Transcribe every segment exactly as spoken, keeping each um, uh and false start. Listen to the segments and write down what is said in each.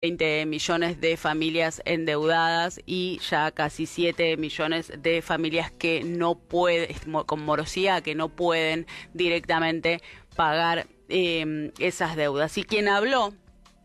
veinte millones de familias endeudadas y ya casi siete millones de familias que no pueden, con morosía, que no pueden directamente pagar eh, esas deudas. Y quien habló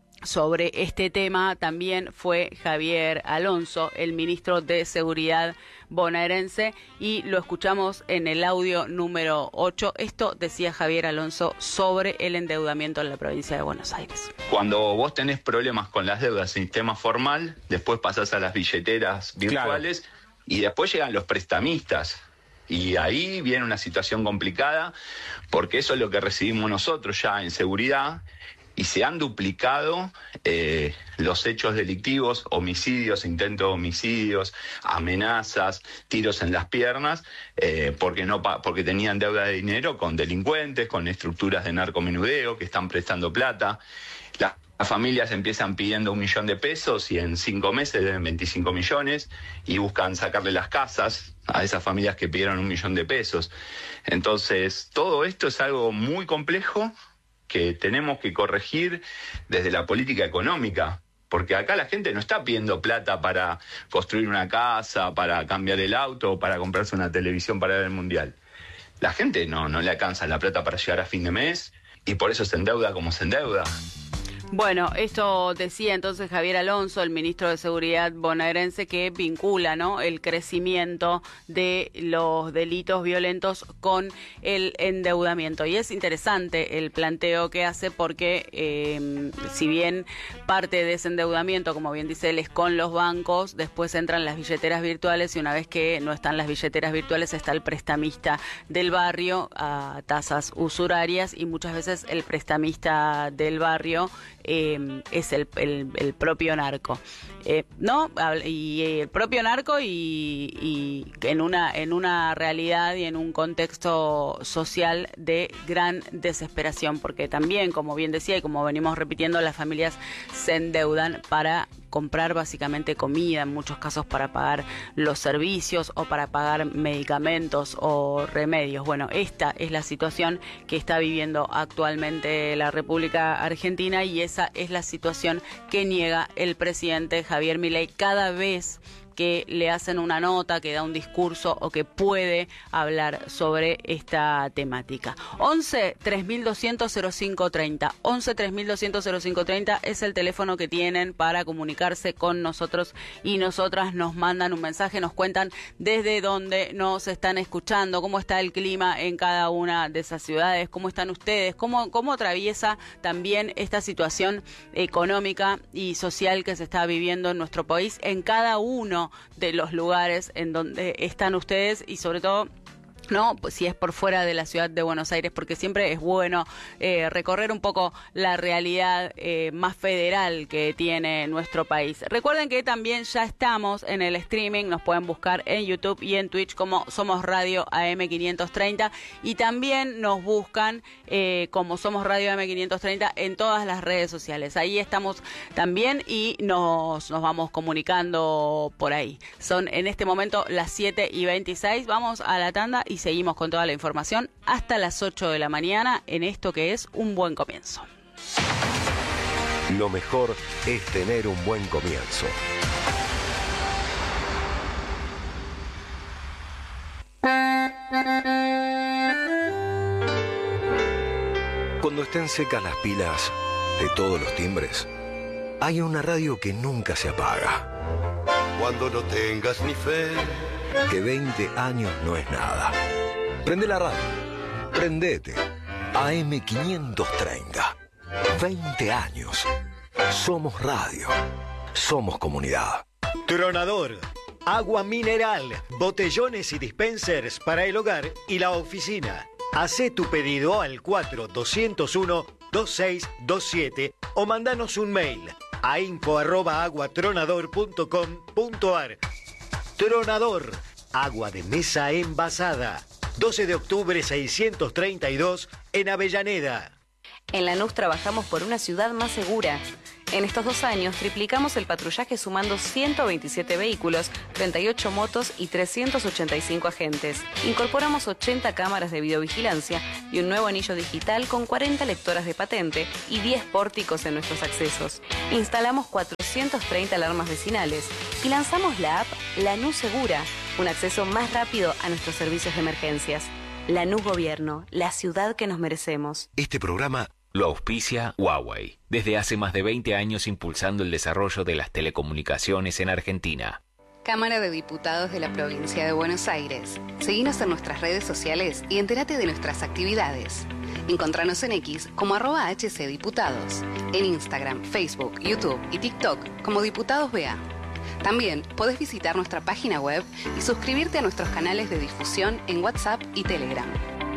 sobre este tema también fue Javier Alonso, el ministro de Seguridad bonaerense, y lo escuchamos en el audio número ocho. Esto decía Javier Alonso sobre el endeudamiento en la provincia de Buenos Aires. Cuando vos tenés problemas con las deudas en sistema formal, después pasás a las billeteras virtuales, claro, y después llegan los prestamistas. Y ahí viene una situación complicada, porque eso es lo que recibimos nosotros ya en seguridad. Y se han duplicado eh, los hechos delictivos, homicidios, intentos de homicidios, amenazas, tiros en las piernas, eh, porque no porque tenían deuda de dinero con delincuentes, con estructuras de narcomenudeo que están prestando plata. Las, las familias empiezan pidiendo un millón de pesos y en cinco meses deben veinticinco millones y buscan sacarle las casas a esas familias que pidieron un millón de pesos. Entonces, todo esto es algo muy complejo que tenemos que corregir desde la política económica, porque acá la gente no está pidiendo plata para construir una casa, para cambiar el auto, para comprarse una televisión para ver el mundial. La gente no, no le alcanza la plata para llegar a fin de mes y por eso se endeuda como se endeuda. Bueno, esto decía entonces Javier Alonso, el ministro de Seguridad bonaerense, que vincula, ¿no?, el crecimiento de los delitos violentos con el endeudamiento. Y es interesante el planteo que hace porque eh, si bien parte de ese endeudamiento, como bien dice él, es con los bancos, después entran las billeteras virtuales y una vez que no están las billeteras virtuales está el prestamista del barrio a tasas usurarias y muchas veces el prestamista del barrio Eh, es el, el, el propio narco, eh, ¿no? Y el propio narco y, y en una en una realidad y en un contexto social de gran desesperación, porque también, como bien decía y como venimos repitiendo, las familias se endeudan para comprar básicamente comida, en muchos casos para pagar los servicios o para pagar medicamentos o remedios. Bueno, esta es la situación que está viviendo actualmente la República Argentina y esa es la situación que niega el presidente Javier Milei cada vez que le hacen una nota, que da un discurso o que puede hablar sobre esta temática. once, tres mil doscientos, cero cinco treinta. once, tres mil doscientos, cero cinco treinta es el teléfono que tienen para comunicarse con nosotros y nosotras. Nos mandan un mensaje, nos cuentan desde dónde nos están escuchando, cómo está el clima en cada una de esas ciudades, cómo están ustedes, cómo, cómo atraviesa también esta situación económica y social que se está viviendo en nuestro país en cada uno de los lugares en donde están ustedes y sobre todo, no, pues si es por fuera de la ciudad de Buenos Aires, porque siempre es bueno eh, recorrer un poco la realidad eh, más federal que tiene nuestro país. Recuerden que también ya estamos en el streaming, nos pueden buscar en YouTube y en Twitch como Somos Radio A M quinientos treinta y también nos buscan eh, como Somos Radio A M quinientos treinta en todas las redes sociales. Ahí estamos también y nos, nos vamos comunicando por ahí. Son en este momento las siete y veintiséis, vamos a la tanda y seguimos con toda la información hasta las ocho de la mañana en esto que es Un Buen Comienzo. Lo mejor es tener un buen comienzo. Cuando estén secas las pilas de todos los timbres, hay una radio que nunca se apaga. Cuando no tengas ni fe, que veinte años no es nada. Prende la radio. Prendete. A M quinientos treinta. veinte años. Somos radio. Somos comunidad. Tronador. Agua mineral, botellones y dispensers para el hogar y la oficina. Hacé tu pedido al cuatro dos cero uno dos seis dos siete o mandanos un mail a info arroba aguatronador punto com punto ar. Tronador, agua de mesa envasada. doce de octubre seiscientos treinta y dos en Avellaneda. En Lanús trabajamos por una ciudad más segura. En estos dos años triplicamos el patrullaje sumando ciento veintisiete vehículos, treinta y ocho motos y trescientos ochenta y cinco agentes. Incorporamos ochenta cámaras de videovigilancia y un nuevo anillo digital con cuarenta lectoras de patente y diez pórticos en nuestros accesos. Instalamos cuatrocientas treinta alarmas vecinales y lanzamos la app Lanús Segura, un acceso más rápido a nuestros servicios de emergencias. Lanús Gobierno, la ciudad que nos merecemos. Este programa lo auspicia Huawei, desde hace más de veinte años impulsando el desarrollo de las telecomunicaciones en Argentina. Cámara de Diputados de la Provincia de Buenos Aires. Seguinos en nuestras redes sociales y entérate de nuestras actividades. Encontranos en X como arroba hcdiputados, en Instagram, Facebook, YouTube y TikTok como Diputados B A. También podés visitar nuestra página web y suscribirte a nuestros canales de difusión en WhatsApp y Telegram.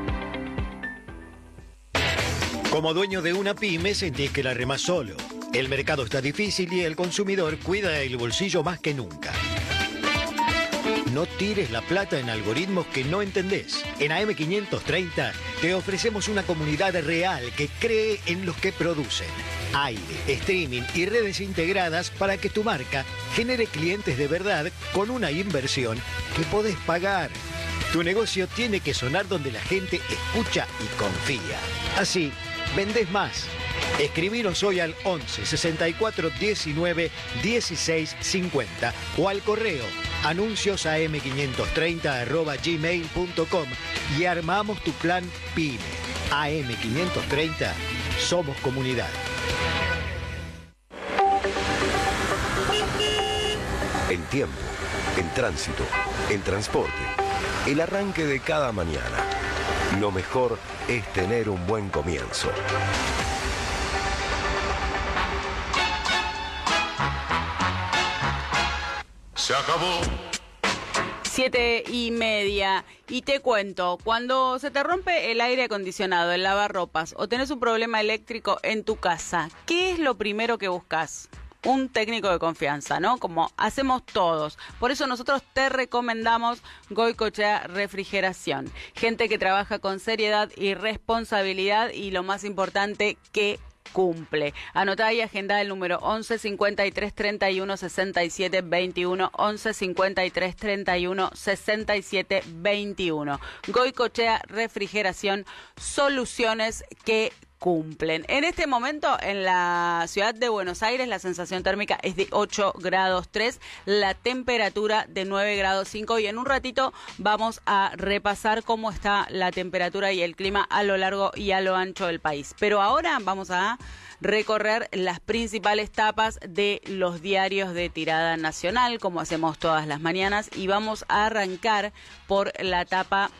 Como dueño de una pyme sentís que la remás solo. El mercado está difícil y el consumidor cuida el bolsillo más que nunca. No tires la plata en algoritmos que no entendés. En A M quinientos treinta te ofrecemos una comunidad real que cree en los que producen. Aire, streaming y redes integradas para que tu marca genere clientes de verdad con una inversión que podés pagar. Tu negocio tiene que sonar donde la gente escucha y confía. Así, vendés más. Escribinos hoy al once sesenta y cuatro diecinueve dieciséis cincuenta o al correo anuncios a m quinientos treinta arroba gmail punto com y armamos tu plan PYME. A M quinientos treinta, somos comunidad. En tiempo, en tránsito, en transporte, el arranque de cada mañana. Lo mejor es tener un buen comienzo. Se acabó. Siete y media. Y te cuento, cuando se te rompe el aire acondicionado, el lavarropas o tenés un problema eléctrico en tu casa, ¿qué es lo primero que buscas? Un técnico de confianza, ¿no? Como hacemos todos. Por eso nosotros te recomendamos Goicoechea Refrigeración. Gente que trabaja con seriedad y responsabilidad y lo más importante, que cumple. Anotá y agenda el número once cincuenta y tres treinta y uno sesenta y siete veintiuno, once cincuenta y tres treinta y uno sesenta y siete veintiuno. Goicoechea Refrigeración, soluciones que cumplen. En este momento en la ciudad de Buenos Aires la sensación térmica es de ocho grados tres, la temperatura de nueve grados cinco y en un ratito vamos a repasar cómo está la temperatura y el clima a lo largo y a lo ancho del país. Pero ahora vamos a recorrer las principales tapas de los diarios de tirada nacional, como hacemos todas las mañanas, y vamos a arrancar por la tapa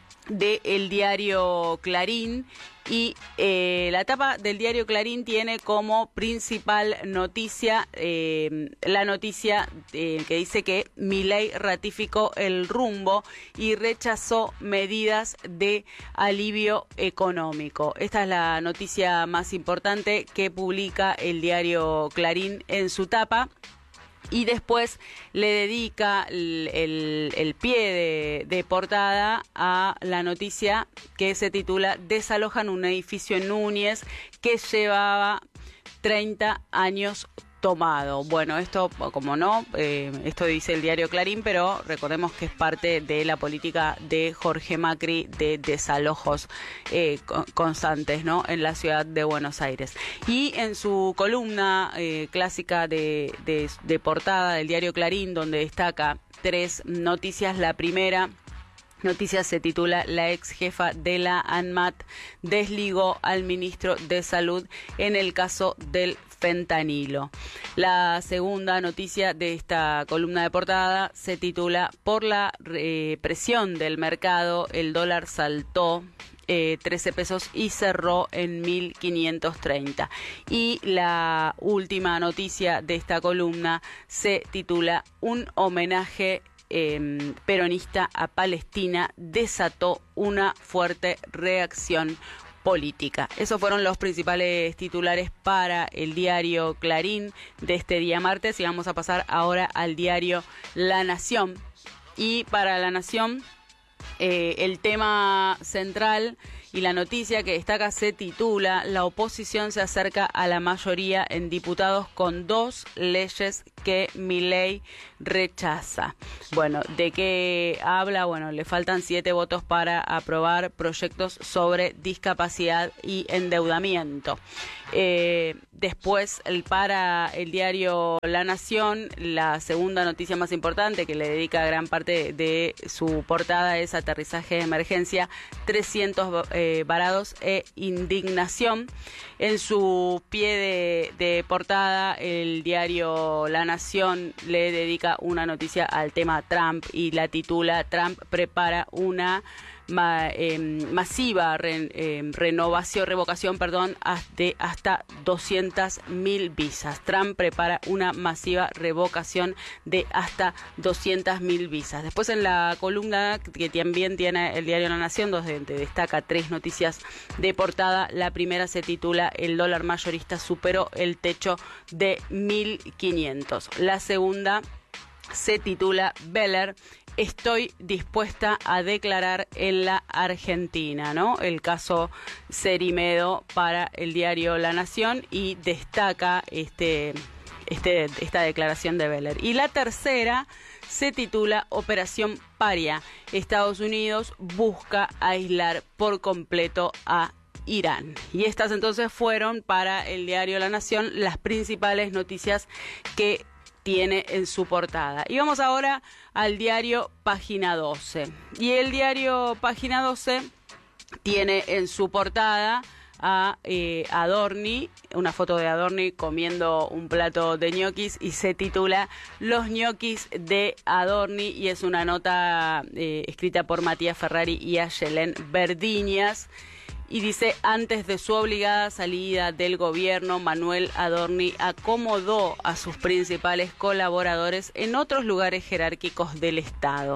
del diario Clarín. Y eh, la tapa del diario Clarín tiene como principal noticia eh, la noticia eh, que dice que Milei ratificó el rumbo y rechazó medidas de alivio económico. Esta es la noticia más importante que publica el diario Clarín en su tapa. Y después le dedica el, el, el pie de, de portada a la noticia que se titula "Desalojan un edificio en Núñez que llevaba treinta años tomado". Bueno, esto, como no, eh, esto dice el diario Clarín, pero recordemos que es parte de la política de Jorge Macri de desalojos eh, constantes, ¿no?, en la ciudad de Buenos Aires. Y en su columna eh, clásica de, de, de portada del diario Clarín, donde destaca tres noticias, la primera noticia se titula "La ex jefa de la ANMAT desligó al ministro de Salud en el caso del fentanilo". La segunda noticia de esta columna de portada se titula "Por la eh, presión del mercado, el dólar saltó eh, trece pesos y cerró en mil quinientos treinta". Y la última noticia de esta columna se titula "Un homenaje Eh, peronista a Palestina desató una fuerte reacción política". Esos fueron los principales titulares para el diario Clarín de este día martes y vamos a pasar ahora al diario La Nación. Y para La Nación eh, el tema central y la noticia que destaca se titula "La oposición se acerca a la mayoría en diputados con dos leyes que Milei rechaza". Bueno, ¿de qué habla? Bueno, le faltan siete votos para aprobar proyectos sobre discapacidad y endeudamiento. Eh, después, el, para el diario La Nación, la segunda noticia más importante que le dedica gran parte de su portada es aterrizaje de emergencia, trescientos eh, varados e indignación. En su pie de, de portada, el diario La Nación le dedica una noticia al tema Trump y la titula "Trump prepara una Ma, eh, masiva re, eh, renovación, revocación, perdón, de hasta doscientas mil visas". Trump prepara una masiva revocación de hasta doscientas mil visas. Después, en la columna que también tiene el diario La Nación, donde destaca tres noticias de portada, la primera se titula "El dólar mayorista superó el techo de mil quinientos". La segunda se titula "Beller, estoy dispuesta a declarar en la Argentina", ¿no? El caso Cerimedo para el diario La Nación, y destaca este, este, esta declaración de Beller. Y la tercera se titula "Operación Paria, Estados Unidos busca aislar por completo a Irán". Y estas entonces fueron para el diario La Nación las principales noticias que tiene en su portada. Y vamos ahora al diario Página doce. Y el diario Página doce tiene en su portada a eh, Adorni, una foto de Adorni comiendo un plato de ñoquis, y se titula "Los ñoquis de Adorni", y es una nota eh, escrita por Matías Ferrari y Ayelen Verdiñas. Y dice: "Antes de su obligada salida del gobierno, Manuel Adorni acomodó a sus principales colaboradores en otros lugares jerárquicos del Estado.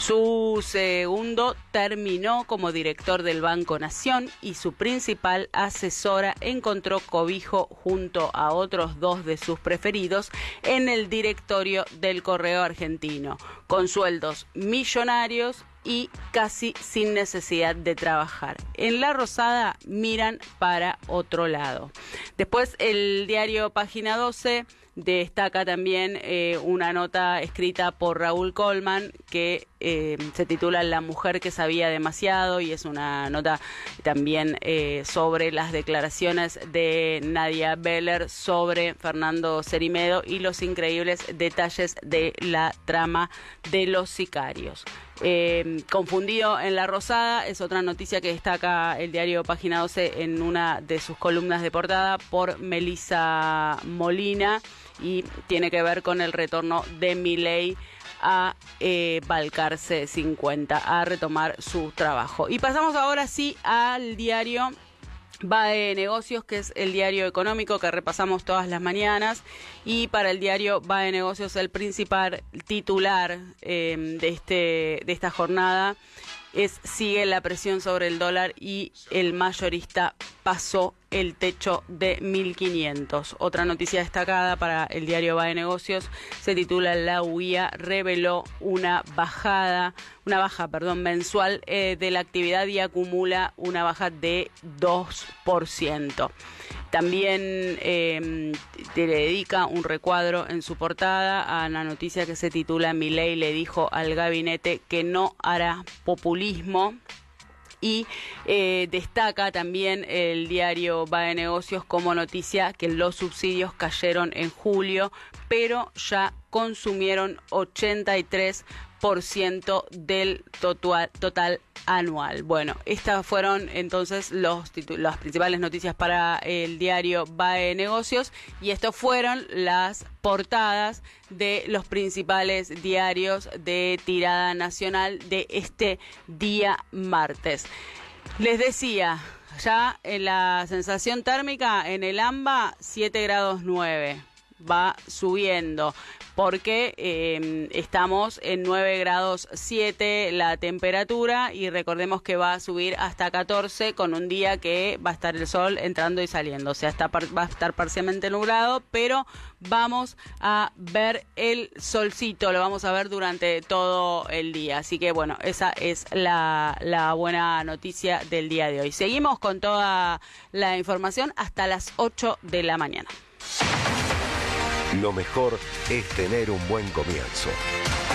Su segundo terminó como director del Banco Nación y su principal asesora encontró cobijo junto a otros dos de sus preferidos en el directorio del Correo Argentino, con sueldos millonarios y casi sin necesidad de trabajar. En La Rosada miran para otro lado". Después, el diario Página doce destaca también eh, una nota escrita por Raúl Colman que eh, se titula "La mujer que sabía demasiado", y es una nota también eh, sobre las declaraciones de Nadia Beller sobre Fernando Cerimedo y los increíbles detalles de la trama de los sicarios. Eh, confundido en La Rosada es otra noticia que destaca el diario Página doce en una de sus columnas de portada por Melissa Molina, y tiene que ver con el retorno de Milei a eh, Balcarce cincuenta, a retomar su trabajo. Y pasamos ahora sí al diario Va de Negocios, que es el diario económico que repasamos todas las mañanas, y para el diario Va de Negocios el principal titular eh, de, este, de esta jornada es: "Sigue la presión sobre el dólar y el mayorista pasó el techo de mil quinientos". Otra noticia destacada para el diario Va de Negocios se titula "La U I A reveló una bajada, una baja, perdón, mensual eh, de la actividad y acumula una baja de dos por ciento". También eh, te le dedica un recuadro en su portada a la noticia que se titula "Milei le dijo al gabinete que no hará populismo". Y eh, destaca también el diario Va de Negocios como noticia que los subsidios cayeron en julio, pero ya consumieron ochenta y tres por ciento del total, total anual. Bueno, estas fueron entonces los las principales noticias para el diario Va de Negocios, y estas fueron las portadas de los principales diarios de tirada nacional de este día martes. Les decía, ya en la sensación térmica en el AMBA siete grados nueve. va subiendo, porque eh, estamos en nueve grados siete la temperatura y recordemos que va a subir hasta catorce con un día que va a estar el sol entrando y saliendo, o sea, está, va a estar parcialmente nublado, pero vamos a ver el solcito, lo vamos a ver durante todo el día, así que bueno, esa es la, la buena noticia del día de hoy. Seguimos con toda la información hasta las ocho de la mañana. Lo mejor es tener un buen comienzo.